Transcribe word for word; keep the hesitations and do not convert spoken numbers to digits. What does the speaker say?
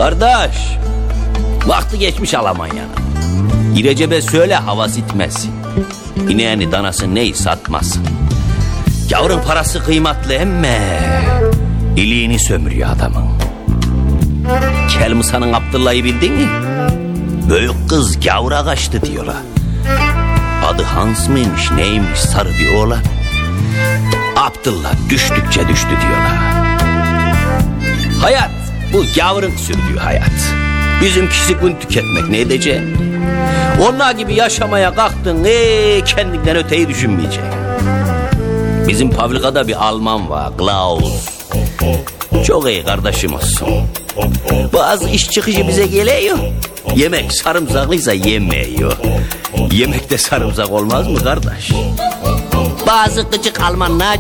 Kardeş, vakti geçmiş Almanya'nın. İrecep'e söyle havas itmesin. İneğini danası neyi satmasın. Gavurun parası kıymetli emme iliğini sömürüyor adamın. Kelmusa'nın Abdullah'ı bildin mi? Büyük kız gavura kaçtı diyorlar. Adı Hans mıymış neymiş, sarı bir oğlan. Abdullah düştükçe düştü diyorlar. Hayat bu gavurun sürdüğü hayat. Bizimkisi gün tüketmek, ne edeceksin? Onlar gibi yaşamaya kalktın, ee, kendinden öteyi düşünmeyeceksin. Bizim fabrikada bir Alman var, Klaus. Çok iyi kardeşim olsun. Bazı iş çıkışı bize geliyor. Yemek sarımsaklıysa yemiyor. Yemekte sarımsak olmaz mı kardeş? Bazı gıcık Almanlar